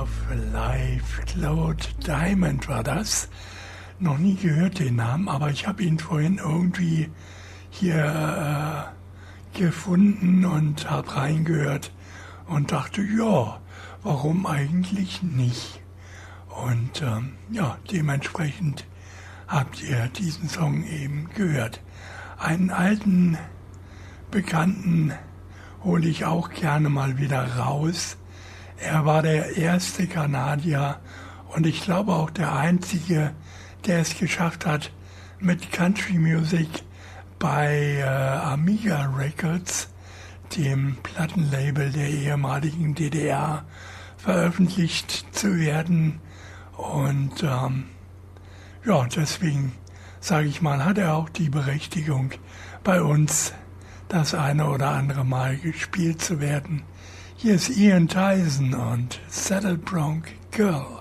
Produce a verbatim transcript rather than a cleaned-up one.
of Life, Claude Diamond war das. Noch nie gehört den Namen, aber ich habe ihn vorhin irgendwie hier äh, gefunden und habe reingehört und dachte, ja, warum eigentlich nicht? Und ähm, ja, dementsprechend habt ihr diesen Song eben gehört. Einen alten Bekannten hole ich auch gerne mal wieder raus. Er war der erste Kanadier und ich glaube auch der einzige, der es geschafft hat, mit Country Music bei äh, Amiga Records, dem Plattenlabel der ehemaligen D D R, veröffentlicht zu werden. Und ähm, ja, deswegen sage ich mal, hat er auch die Berechtigung, bei uns das eine oder andere Mal gespielt zu werden. Hier ist Ian Tyson und Saddle Bronc Girl.